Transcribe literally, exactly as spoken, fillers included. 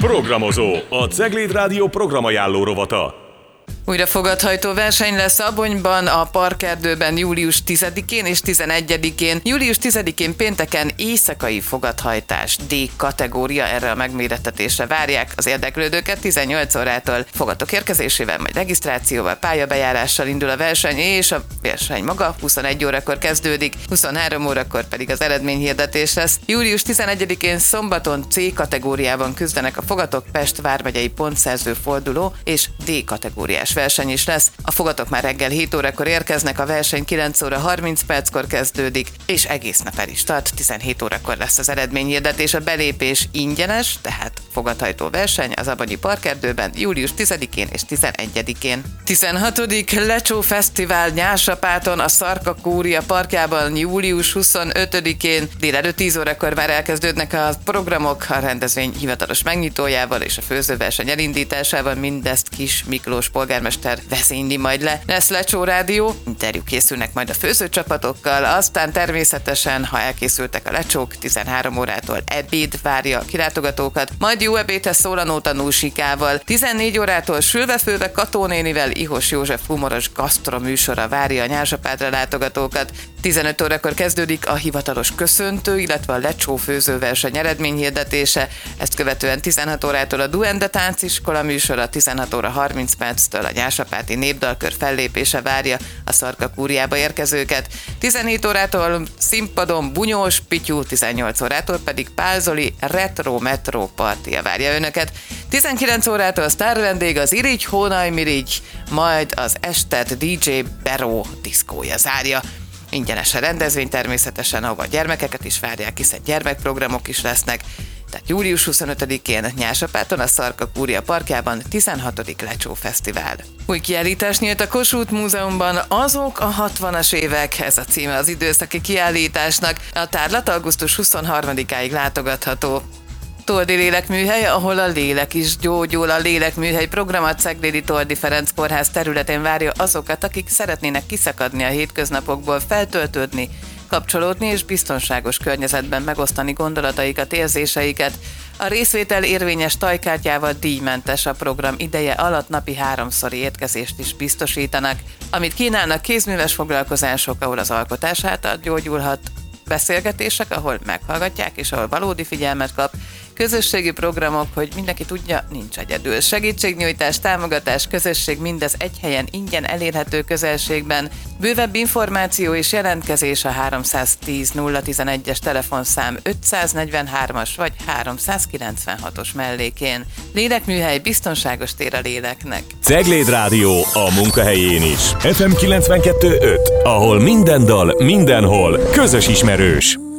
Programozó, a Cegléd Rádió programajánló rovata. Újra fogadhajtó verseny lesz Abonyban, a Parkerdőben július tizedikén és tizenegyedikén. július tizedikén pénteken éjszakai fogadhajtás D kategória, erre a megmérettetésre várják az érdeklődőket. tizennyolc órától fogadók érkezésével, majd regisztrációval, pályabejárással indul a verseny, és a verseny maga huszonegy órakor kezdődik, huszonhárom órakor pedig az eredményhirdetés lesz. július tizenegyedikén szombaton C kategóriában küzdenek a fogatok, Pest vármegyei pontszerző forduló és D kategóriás verseny is lesz. A fogatok már reggel hét órakor érkeznek, a verseny kilenc óra harminc perckor kezdődik, és egész nap el is tart, tizenhét órakor lesz az eredményhirdetés. A belépés ingyenes, tehát fogadhajtó verseny az Abonyi Parkerdőben július tizedikén és tizenegyedikén. tizenhatodik Lecsó Fesztivál Nyársapáton a Szarka Kúria parkjában július huszonötödikén délelőtt tíz órakor már elkezdődnek a programok, a rendezvény hivatalos megnyitójával és a főzőverseny elindításával. Mindezt Kis Miklós polgármester vezényli majd le. Lesz Lecsó Rádió, interjú készülnek majd a főzőcsapatokkal, aztán természetesen, ha elkészültek a lecsók, tizenhárom órától ebéd várja a kilátogatókat, majd jó ebédhez szólanó tanúsikával. tizennégy órától sülve-főve Katónénivel Ihos József humoros gasztroműsora várja a Nyársapátra látogatókat. tizenöt órakor kezdődik a hivatalos köszöntő, illetve a lecsó főzőverseny eredményhirdetése. Ezt követően tizenhat órától a Duende tánciskola műsora, tizenhat óra harminc perctől a Nyársapáti népdalkör fellépése várja a Szarka Kúriába érkezőket. tizenhét órától színpadon Bunyós Pityu, tizennyolc órától pedig Pál Zoli retro metro partia várja önöket. tizenkilenc órától sztár vendég az Irigy Hónaj Mirigy, majd az estet dé dzsé Beró diszkója zárja. Ingyenes a rendezvény természetesen, ahol a gyermekeket is várják, hiszen gyermekprogramok is lesznek. Tehát július huszonötödikén Nyársapáton a Szarka Kúria parkjában tizenhatodik Lecsó Fesztivál. Új kiállítás nyílt a Kossuth Múzeumban, Azok a hatvanas évek, ez a címe az időszaki kiállításnak. A tárlat augusztus huszonharmadikáig látogatható. Toldi Lélekműhely, ahol a lélek is gyógyul. A Lélekműhely program a Ceglédi Toldi Ferenc Kórház területén várja azokat, akik szeretnének kiszakadni a hétköznapokból, feltöltődni, kapcsolódni és biztonságos környezetben megosztani gondolataikat, érzéseiket. A részvétel érvényes tajkártyával díjmentes, a program ideje alatt napi háromszori étkezést is biztosítanak. Amit kínálnak, kézműves foglalkozások, ahol az alkotás által gyógyulhat, beszélgetések, ahol meghallgatják és ahol valódi figyelmet kap, közösségi programok, hogy mindenki tudja, nincs egyedül. Segítségnyújtás, támogatás, közösség, mindez egy helyen ingyen elérhető közelségben. Bővebb információ és jelentkezés a háromszáztíz nulla tizenegyes telefonszám ötszáznegyvenhármas vagy háromszázkilencvenhatos mellékén. Lélekműhely, biztonságos tér a léleknek. Cegléd Rádió a munkahelyén is. ef em kilencvenkettő öt, ahol minden dal, mindenhol közös ismerős.